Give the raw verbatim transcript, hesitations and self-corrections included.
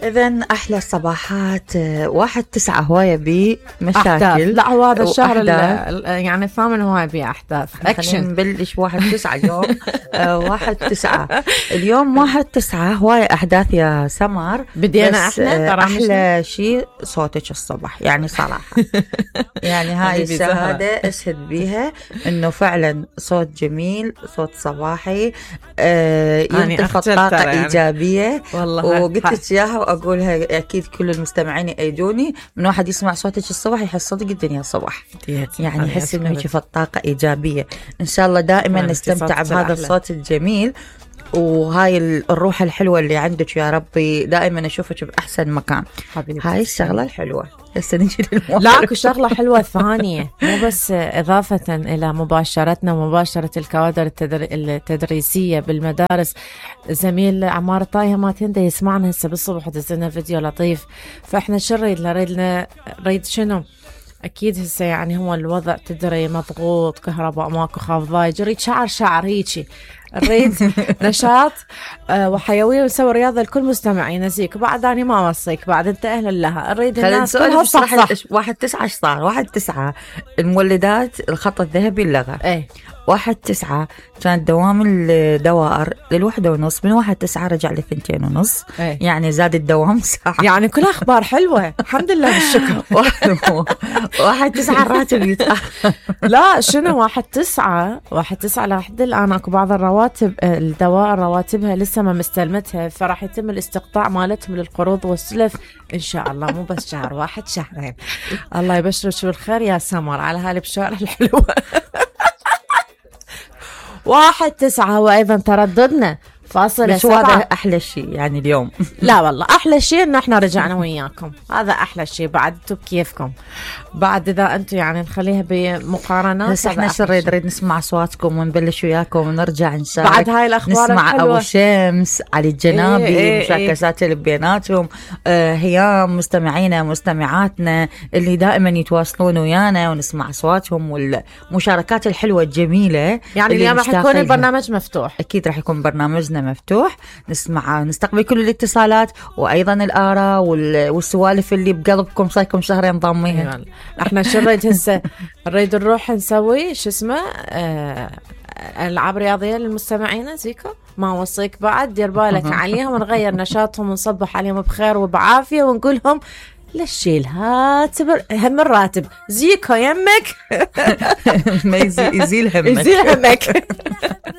إذن أحلى الصباحات واحد تسعة هواية بي مشاكل. لا هو هذا الشهر يعني الثامن هواية بي أحداث أكشن. نبلش واحد تسعة اليوم. واحد تسعة اليوم واحد تسعة هواية أحداث يا سمر. بدينا إحنا أحلى شيء صوتك الصبح يعني صراحة. يعني هاي الشهادة أشهد بيها إنه فعلا صوت جميل، صوت صباحي آه ينطف الطاقة يعني. إيجابية والله. وقلت لك إياها وأقولها أكيد كل المستمعين يأيدوني، من واحد يسمع صوتك الصبح يحس صدق الدنيا صبح، يعني يحس إنه يشوف الطاقة إيجابية. إن شاء الله دائما نستمتع بهذا الصوت الجميل وهاي الروح الحلوة اللي عندك يا ربي، دائما أشوفك بأحسن مكان. هاي الشغلة الحلوة. هسه نجي للموضوع. لا اكو شغلة حلوة ثانية مو بس إضافة إلى مباشرتنا ومباشرة الكوادر التدر... التدريسية بالمدارس. زميل عمار طاية ما تندى يسمعنا هسه بالصبح ودزلنا فيديو لطيف. فإحنا شو نريد نريد نريد شنو؟ أكيد هسه يعني هو الوضع تدري مضغوط، كهرباء ماكو، خافضاي، يريد شعر شعر هيجي، نريد نشاط آه وحيوية ونسوي رياضة لكل مستمعين. نسيك بعد أنا ما وصيك بعد أنت أهلا لها. نريد الناس كلها صح صح. واحد تسعة ايش صار؟ واحد تسعة المولدات الخط الذهبي اللغة. ايه واحد تسعة كانت دوام الدوائر للوحدة ونص، من واحد تسعة رجع لثنتين ونص. ايه. يعني زاد الدوام ساعة، يعني كل أخبار حلوة الحمد لله بالشكر. واحد تسعة الراتب يتأخر. لا شنو واحد تسعة واحد تسعة لحد الآن أكو بعض الرواتب الدوائر رواتبها لسه ما مستلمتها، فراح يتم الاستقطاع مالتهم للقروض والسلف إن شاء الله، مو بس شهر واحد شهرين. الله يبشرك بالخير يا سمر على هالبشارة الحلوة. واحد تسعة هو أيضا ترددنا فاصلة سبعة. هذا أحلى شيء يعني اليوم. لا والله أحلى شيء إنه إحنا رجعنا وياكم، هذا أحلى شيء. بعد انتم بكيفكم، بعد إذا أنتم يعني نخليها بمقارنات. بس إحنا شو نريد نريد نسمع أصواتكم ونبلش وياكم ونرجع نشارك بعد هاي الأخبار نسمع الحلوة. أبو شمس، علي الجنابي، إيه مشاكسات اللي بيناتهم. آه هيام مستمعينا مستمعاتنا اللي دائما يتواصلون ويانا ونسمع أصواتهم والمشاركات الحلوة الجميلة. يعني اليوم راح يكون البرنامج مفتوح، أكيد راح يكون برنامجنا مفتوح، نسمع نستقبل كل الاتصالات وأيضا الآراء والسوالف اللي بقلبكم صايكم شهرين ضاميها. احنا شو نريد هسه؟ نريد نروح نسوي شو اسمه آه ألعاب رياضية للمستمعين. زيكو ما وصيك بعد دير بالك عليهم ونغير نشاطهم ونصبح عليهم بخير وبعافية ونقول لهم للشيل هاتب هم الراتب زيكو يمك. ما يزيل همك يزيل همك.